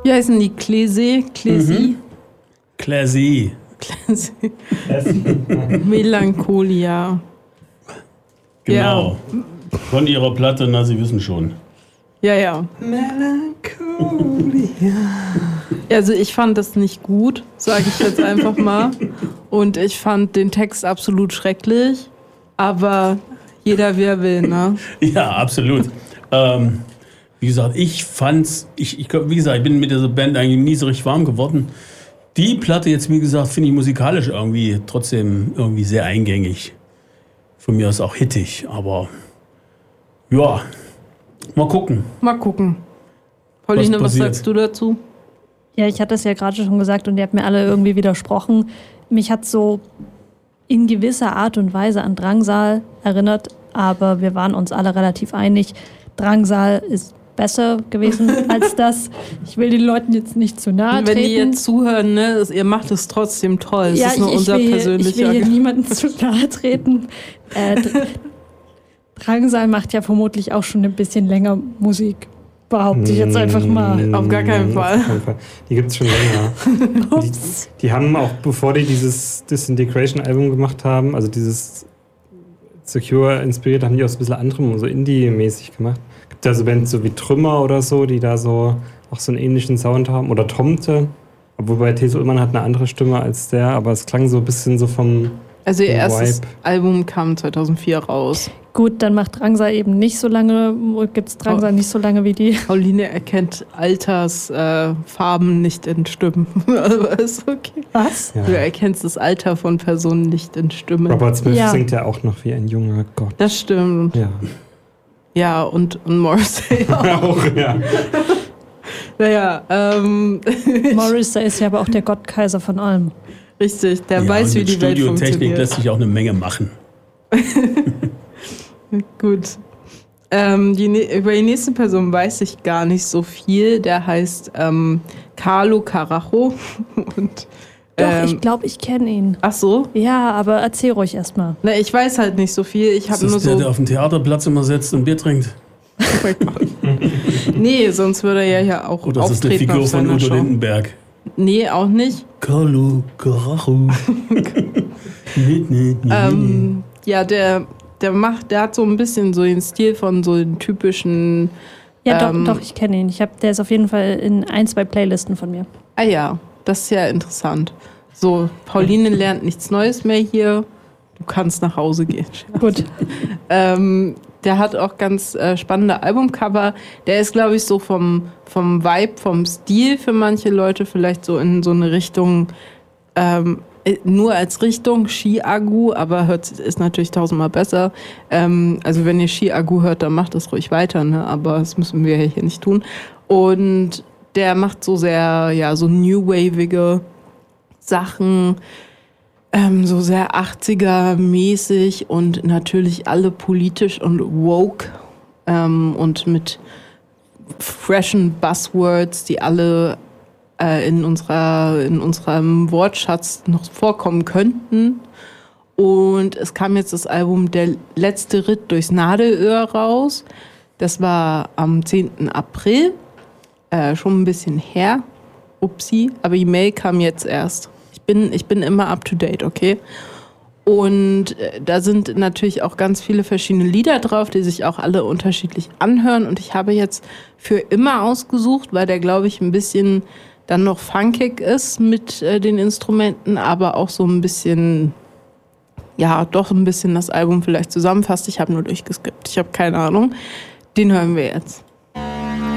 Wie heißen die? Klesi? Classy. Melancholia. Genau. Von ihrer Platte, na, Sie wissen schon. Ja. Melancholia. Also ich fand das nicht gut, sage ich jetzt einfach mal. Und ich fand den Text absolut schrecklich. Aber jeder wie er will, ne? Ja, absolut. Wie gesagt, ich bin mit dieser Band eigentlich nie so richtig warm geworden. Die Platte jetzt, wie gesagt, finde ich musikalisch irgendwie trotzdem irgendwie sehr eingängig. Von mir aus auch hittig, aber ja, mal gucken. Pauline, was sagst du dazu? Ja, ich hatte es ja gerade schon gesagt und ihr habt mir alle irgendwie widersprochen. Mich hat so in gewisser Art und Weise an Drangsal erinnert, aber wir waren uns alle relativ einig. Drangsal ist besser gewesen als das. Ich will den Leuten jetzt nicht zu nahe treten. Wenn die jetzt zuhören, ne, ihr macht es trotzdem toll. Das ist nur unser persönlicher... Ich will hier niemandem zu nahe treten. Drangsal macht ja vermutlich auch schon ein bisschen länger Musik. Behaupte ich jetzt einfach mal. Auf gar keinen Fall. Die gibt es schon länger. die haben auch, bevor die dieses Disintegration-Album gemacht haben, also dieses Secure inspiriert, haben die auch so ein bisschen andere, so Indie-mäßig gemacht. Gibt ja so Bands so wie Trümmer oder so, die da so auch so einen ähnlichen Sound haben. Oder Tomte. Wobei Teso Ullmann hat eine andere Stimme als der, aber es klang so ein bisschen so vom Also ihr erstes Vibe. Album kam 2004 raus. Gut, dann macht Drangsal eben nicht so lange, gibt's Drangsal nicht so lange wie die. Pauline erkennt Altersfarben nicht in Stimmen. Aber ist okay. Was? Ja. Du erkennst das Alter von Personen nicht in Stimmen. Robert Smith Ja. singt ja auch noch wie ein junger Gott. Das stimmt. Ja. Ja, und Morrissey auch. Auch, ja. Naja, Morrissey ist ja aber auch der Gottkaiser von allem. richtig, der Ja, weiß, und wie mit die Welt Studiotechnik funktioniert. lässt sich auch eine Menge machen. Gut. Über die nächste Person weiß ich gar nicht so viel. Der heißt Carlo Carajo. Und, Doch, ich glaube, ich kenne ihn. ach so? Ja, aber erzähl ruhig erstmal. Na, ich weiß halt nicht so viel. Ich Ist habe nur das der, so. der auf dem Theaterplatz immer sitzt und Bier trinkt? Nee, sonst würde er ja auch Oder ist das eine auftreten Figur auf von seiner Udo Show. Lindenberg? Nee, auch nicht. Carlo Carajo. Ja, der hat so ein bisschen so den Stil von so den typischen. Ja, doch, ich kenne ihn. Der ist auf jeden Fall in 1-2 Playlisten von mir. Ah ja, das ist ja interessant. So, Pauline lernt nichts Neues mehr hier. Du kannst nach Hause gehen. Gut. Der hat auch ganz spannende Albumcover. Der ist, glaube ich, so vom Vibe, vom Stil für manche Leute vielleicht so in so eine Richtung, nur als Richtung Chiagu, aber ist natürlich tausendmal besser. Also wenn ihr Chiagu hört, dann macht das ruhig weiter, ne? Aber das müssen wir hier nicht tun. Und der macht so sehr, ja, so New-Wavige Sachen, so sehr 80er-mäßig und natürlich alle politisch und woke und mit freshen Buzzwords, die alle in unserem Wortschatz noch vorkommen könnten. Und es kam jetzt das Album Der letzte Ritt durchs Nadelöhr raus. Das war am 10. April, schon ein bisschen her. Upsi, aber die Mail kam jetzt erst. Ich bin immer up to date, okay? Und da sind natürlich auch ganz viele verschiedene Lieder drauf, die sich auch alle unterschiedlich anhören. Und ich habe jetzt für immer ausgesucht, weil der, glaube ich, ein bisschen dann noch funkig ist mit den Instrumenten, aber auch so ein bisschen, ja, doch ein bisschen das Album vielleicht zusammenfasst. Ich habe nur durchgeskippt. Ich habe keine Ahnung. Den hören wir jetzt.